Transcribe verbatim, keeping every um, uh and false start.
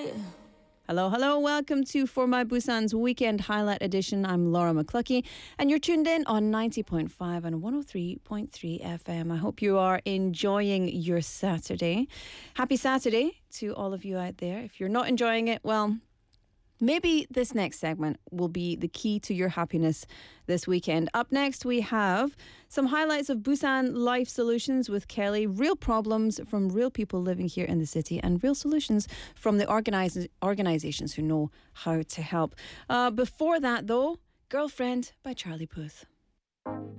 Hello, hello. Welcome to For My Busan's Weekend Highlight Edition. I'm Laura McCluckey, and you're tuned in on ninety point five and one oh three point three F M. I hope you are enjoying your Saturday. Happy Saturday to all of you out there. If you're not enjoying it, well, maybe this next segment will be the key to your happiness this weekend. Up next, we have some highlights of Busan Life Solutions with Kelly, real problems from real people living here in the city, and real solutions from the organiz- organizations who know how to help. Uh, before that, though, Girlfriend by Charlie Puth.